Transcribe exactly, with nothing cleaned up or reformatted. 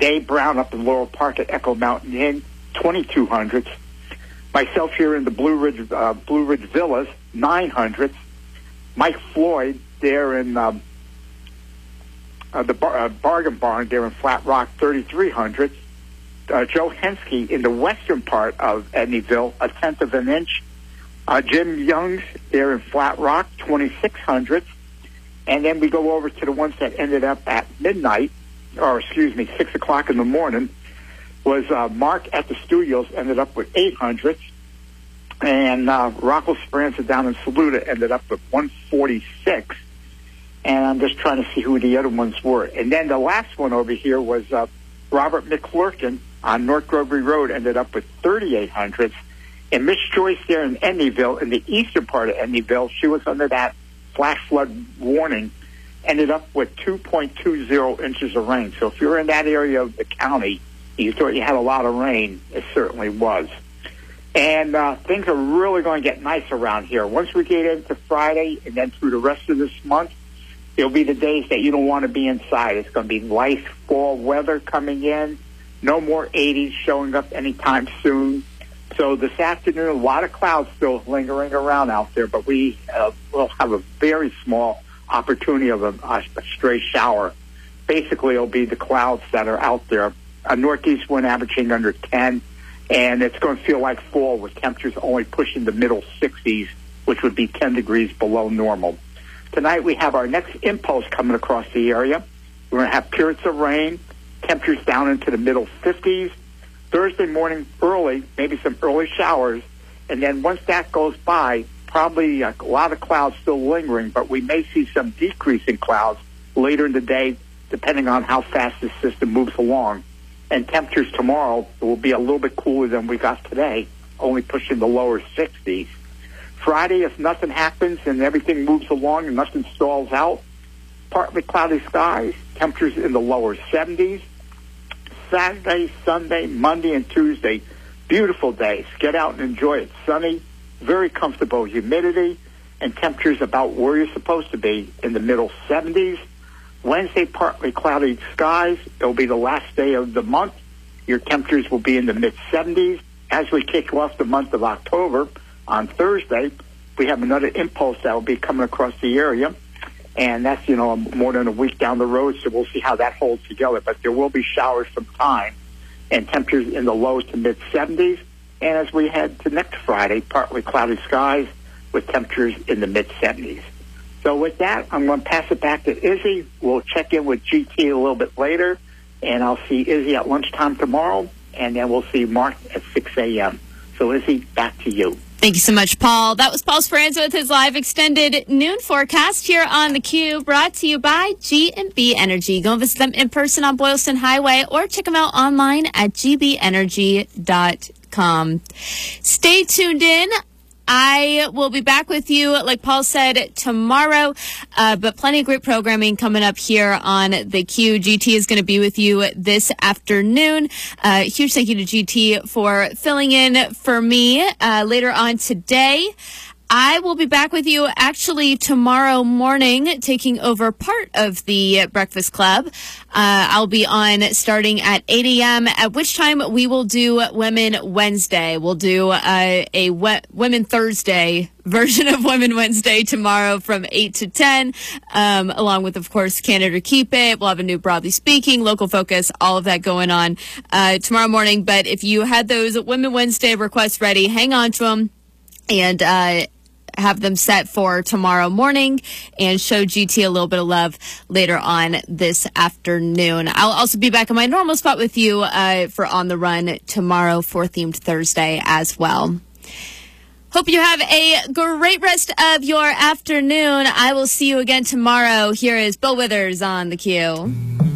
Dave Brown up in Laurel Park at Echo Mountain Inn, twenty-two hundredths. Myself here in the Blue Ridge, uh, Blue Ridge Villas, nine hundredths. Mike Floyd there in um, uh, the bar, uh, Bargain Barn there in Flat Rock, thirty-three hundredths. Uh, Joe Henske in the western part of Edneyville, a tenth of an inch. Uh, Jim Young's there in Flat Rock, twenty-six hundredths. And then we go over to the ones that ended up at midnight, or excuse me, six o'clock in the morning, was uh, Mark at the Studios ended up with eight hundredths. And uh, Rocco Speranza down in Saluda ended up with one forty-six. And I'm just trying to see who the other ones were. And then the last one over here was uh, Robert McClurkin on North Grovery Road ended up with thirty-eight hundredths. And Miss Joyce there in Edneyville, in the eastern part of Edneyville, she was under that flash flood warning, ended up with two point two zero inches of rain. So if you're in that area of the county, you thought you had a lot of rain, it certainly was. And uh, things are really going to get nice around here. Once we get into Friday and then through the rest of this month, it'll be the days that you don't want to be inside. It's going to be nice fall weather coming in. No more eighties showing up anytime soon. So this afternoon, a lot of clouds still lingering around out there, but we uh, will have a very small opportunity of a, a stray shower. Basically, it'll be the clouds that are out there. A northeast wind averaging under ten, and it's going to feel like fall with temperatures only pushing the middle sixties, which would be ten degrees below normal. Tonight, we have our next impulse coming across the area. We're going to have periods of rain, temperatures down into the middle fifties. Thursday morning early, maybe some early showers, and then once that goes by, probably a lot of clouds still lingering, but we may see some decrease in clouds later in the day, depending on how fast the system moves along. And temperatures tomorrow will be a little bit cooler than we got today, only pushing the lower sixties. Friday, if nothing happens and everything moves along and nothing stalls out, partly cloudy skies, temperatures in the lower seventies. Saturday, Sunday, Monday, and Tuesday, beautiful days. Get out and enjoy it. Sunny, very comfortable humidity, and temperatures about where you're supposed to be in the middle seventies. Wednesday, partly cloudy skies. It'll be the last day of the month. Your temperatures will be in the mid-seventies. As we kick off the month of October, on Thursday, we have another impulse that will be coming across the area. And that's, you know, more than a week down the road, so we'll see how that holds together. But there will be showers from time and temperatures in the low to mid-seventies. And as we head to next Friday, partly cloudy skies with temperatures in the mid-seventies. So with that, I'm going to pass it back to Izzy. We'll check in with G T a little bit later, and I'll see Izzy at lunchtime tomorrow, and then we'll see Mark at six a.m. So, Izzy, back to you. Thank you so much, Paul. That was Paul Speranza with his live extended noon forecast here on theCUBE, brought to you by G and B Energy. Go and visit them in person on Boylston Highway or check them out online at g b energy dot com. Stay tuned in. I will be back with you, like Paul said, tomorrow, uh, but plenty of great programming coming up here on theCUBE. G T is going to be with you this afternoon. Uh, huge thank you to G T for filling in for me uh, later on today. I will be back with you actually tomorrow morning, taking over part of the Breakfast Club. Uh, I'll be on starting at eight a.m., at which time we will do Women Wednesday. We'll do uh, a we- Women Thursday version of Women Wednesday tomorrow from eight to ten, um, along with, of course, Canada Keep It. We'll have a new Broadly Speaking, Local Focus, all of that going on uh, tomorrow morning. But if you had those Women Wednesday requests ready, hang on to them and uh have them set for tomorrow morning and show G T a little bit of love later on this afternoon. I'll also be back in my normal spot with you uh, for On the Run tomorrow for Themed Thursday as well. Hope you have a great rest of your afternoon. I will see you again tomorrow. Here is Bill Withers on theCUBE.